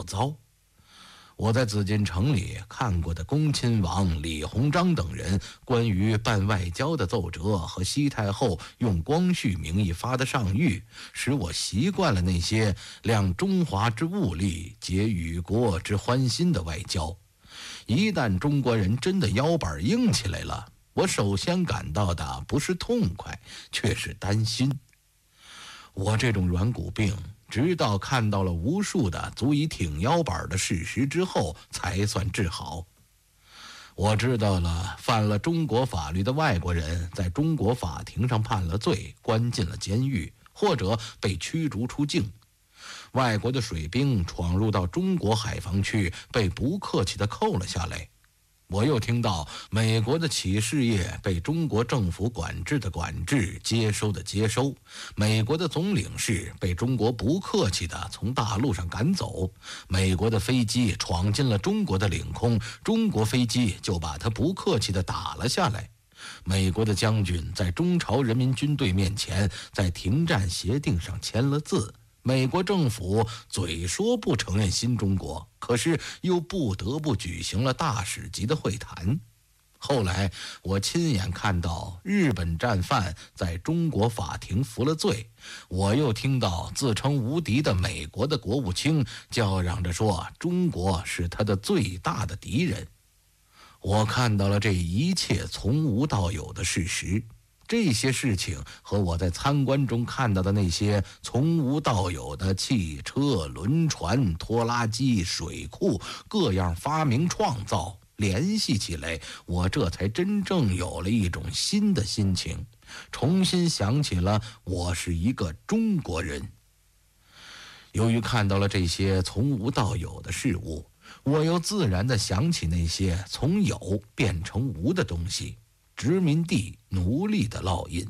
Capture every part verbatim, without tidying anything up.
糟。我在紫禁城里看过的恭亲王李鸿章等人关于办外交的奏折和西太后用光绪名义发的上谕，使我习惯了那些量中华之物力，结与国之欢心的外交。一旦中国人真的腰板硬起来了，我首先感到的不是痛快，却是担心。我这种软骨病直到看到了无数的足以挺腰板的事实之后才算治好。我知道了犯了中国法律的外国人在中国法庭上判了罪，关进了监狱，或者被驱逐出境。外国的水兵闯入到中国海防区，被不客气地扣了下来。我又听到美国的企事业被中国政府管制的管制，接收的接收，美国的总领事被中国不客气地从大陆上赶走，美国的飞机闯进了中国的领空，中国飞机就把它不客气地打了下来。美国的将军在中朝人民军队面前在停战协定上签了字，美国政府嘴说不承认新中国，可是又不得不举行了大使级的会谈。后来我亲眼看到日本战犯在中国法庭服了罪，我又听到自称无敌的美国的国务卿叫嚷着说中国是他的最大的敌人。我看到了这一切从无到有的事实，这些事情和我在参观中看到的那些从无到有的汽车、轮船、拖拉机、水库各样发明创造联系起来，我这才真正有了一种新的心情，重新想起了我是一个中国人。由于看到了这些从无到有的事物，我又自然地想起那些从有变成无的东西，殖民地奴隶的烙印。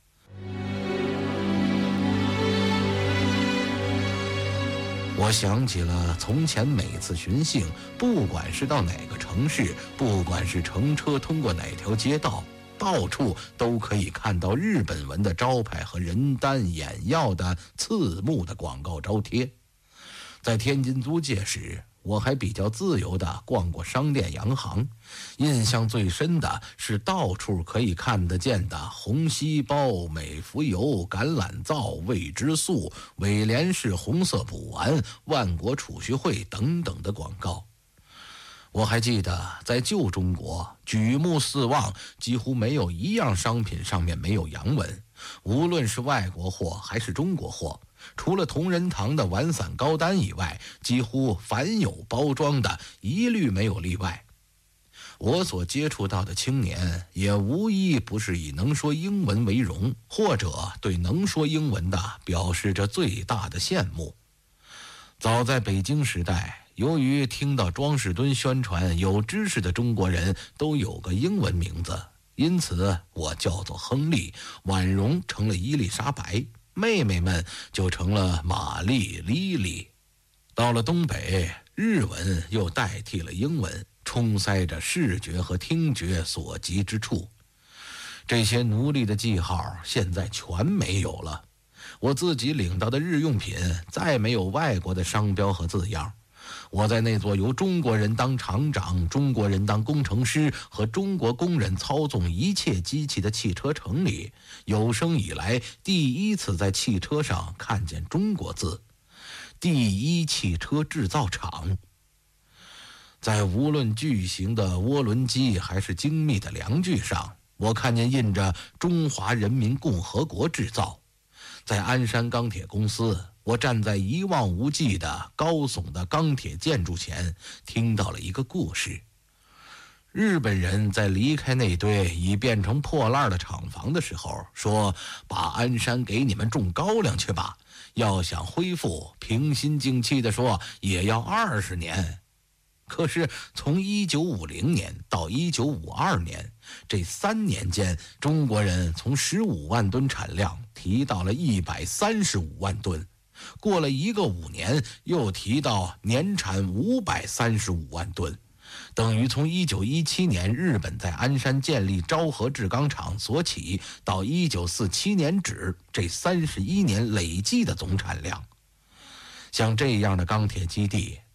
我想起了从前每次巡幸，不管是到哪个城市，不管是乘车通过哪条街道，到处都可以看到日本文的招牌和人丹眼药的刺目的广告招贴。在天津租界时，我还比较自由地逛过商店洋行，印象最深的是到处可以看得见的红细胞、美孚油、橄榄皂、味之素、威廉士红色补丸、万国储蓄会等等的广告。我还记得在旧中国举目四望，几乎没有一样商品上面没有洋文，无论是外国货还是中国货，除了同仁堂的丸散高丹以外，几乎凡有包装的一律没有例外。我所接触到的青年也无一不是以能说英文为荣，或者对能说英文的表示着最大的羡慕。早在北京时代，由于听到庄士敦宣传有知识的中国人都有个英文名字，因此我叫做亨利，婉容成了伊丽莎白，妹妹们就成了玛丽、莉莉。到了东北，日文又代替了英文，充塞着视觉和听觉所及之处。这些奴隶的记号现在全没有了，我自己领到的日用品再没有外国的商标和字样。我在那座由中国人当厂长、中国人当工程师和中国工人操纵一切机器的汽车城里，有生以来第一次在汽车上看见中国字，第一汽车制造厂。在无论巨型的涡轮机还是精密的梁具上，我看见印着中华人民共和国制造。在鞍山钢铁公司，我站在一望无际的高耸的钢铁建筑前，听到了一个故事。日本人在离开那堆已变成破烂的厂房的时候，说把鞍山给你们种高粱去吧，要想恢复，平心静气地说也要二十年。可是从一九五零年到一九五二年，这三年间，中国人从十五万吨产量提到了一百三十五万吨，过了一个五年，又提到年产五百三十五万吨，等于从一九一七年日本在鞍山建立昭和制钢厂所起，到一九四七年止，这三十一年累计的总产量。像这样的钢铁基地，